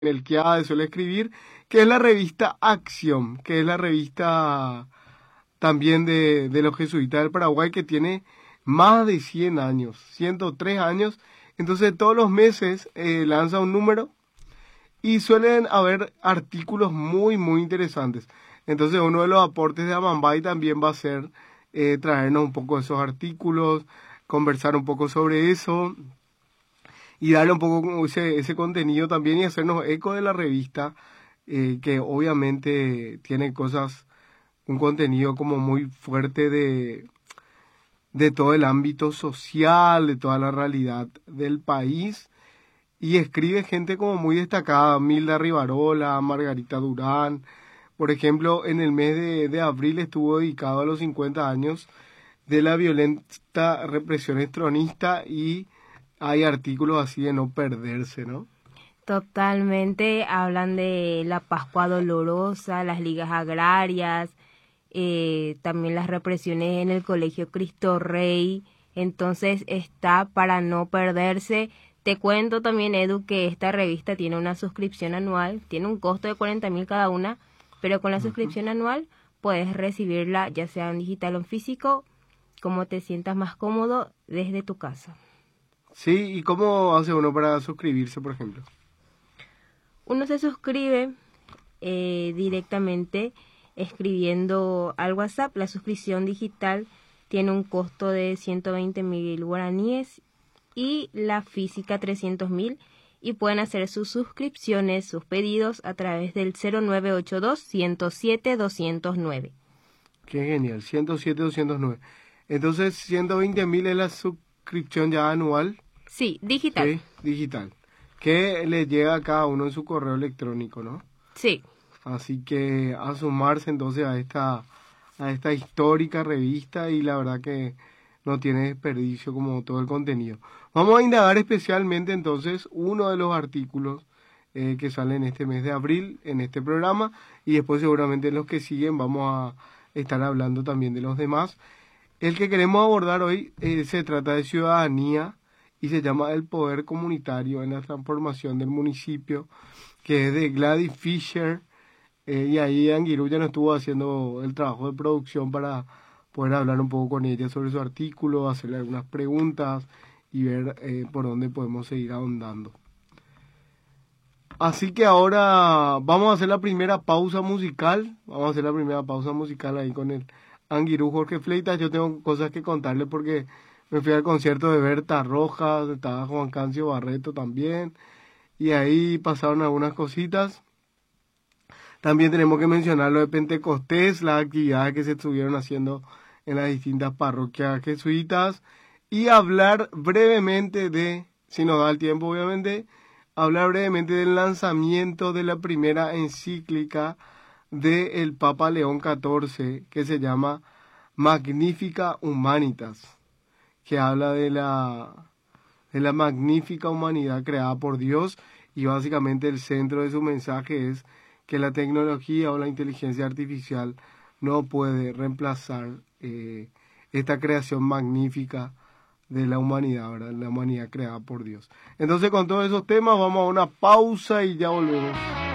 Melquiades suele escribir, que es la revista Acción, que es la revista también de los jesuitas del Paraguay, que tiene más de 100 años, 103 años. Entonces todos los meses lanza un número y suelen haber artículos muy, muy interesantes. Entonces uno de los aportes de Amambay también va a ser traernos un poco de esos artículos, conversar un poco sobre eso y darle un poco como ese contenido también y hacernos eco de la revista, que obviamente tiene cosas, un contenido como muy fuerte de todo el ámbito social, de toda la realidad del país. Y escribe gente como muy destacada, Milda Rivarola, Margarita Durán. Por ejemplo, en el mes de abril estuvo dedicado a los 50 años de la violenta represión estronista y hay artículos así de no perderse, ¿no? Totalmente, hablan de la Pascua Dolorosa, las ligas agrarias, también las represiones en el Colegio Cristo Rey. Entonces está para no perderse. Te cuento también, Edu, que esta revista tiene una suscripción anual, tiene un costo de 40.000 cada una, pero con la suscripción anual puedes recibirla ya sea en digital o en físico, como te sientas más cómodo desde tu casa. Sí, ¿y cómo hace uno para suscribirse, por ejemplo? Uno se suscribe directamente escribiendo al WhatsApp. La suscripción digital tiene un costo de 120.000 guaraníes y la física 300.000, y pueden hacer sus suscripciones, sus pedidos a través del 0982-107-209. Qué genial, 107-209. Entonces, 120.000 es la suscripción ya anual. Sí, digital. Sí, digital. Que le llega a cada uno en su correo electrónico, ¿no? Sí. Así que a sumarse entonces a esta histórica revista, y la verdad que no tiene desperdicio como todo el contenido. Vamos a indagar especialmente entonces uno de los artículos que salen este mes de abril en este programa, y después seguramente en los que siguen vamos a estar hablando también de los demás. El que queremos abordar hoy se trata de ciudadanía y se llama El poder comunitario en la transformación del municipio, que es de Gladys Fisher, y ahí Anguirú ya nos estuvo haciendo el trabajo de producción para poder hablar un poco con ella sobre su artículo, hacerle algunas preguntas y ver por dónde podemos seguir ahondando. Así que ahora vamos a hacer la primera pausa musical. Vamos a hacer la primera pausa musical ahí con el Anguirú Jorge Fleitas. Yo tengo cosas que contarle porque me fui al concierto de Berta Rojas, estaba Juan Cancio Barreto también, y ahí pasaron algunas cositas. También tenemos que mencionar lo de Pentecostés, las actividades que se estuvieron haciendo en las distintas parroquias jesuitas, y hablar brevemente si nos da el tiempo obviamente, hablar brevemente del lanzamiento de la primera encíclica del Papa León XIV, que se llama Magnificat Humanitas, que habla de la magnífica humanidad creada por Dios, y básicamente el centro de su mensaje es que la tecnología o la inteligencia artificial no puede reemplazar esta creación magnífica de la humanidad, ¿verdad? La humanidad creada por Dios. Entonces, con todos esos temas vamos a una pausa y ya volvemos.